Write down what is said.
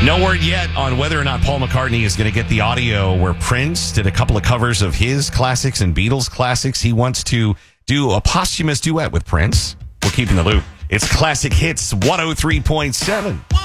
No word yet on whether or not Paul McCartney is going to get the audio where Prince did a couple of covers of his classics and Beatles classics. He wants to do a posthumous duet with Prince. We'll keep in the loop. It's Classic Hits 103.7.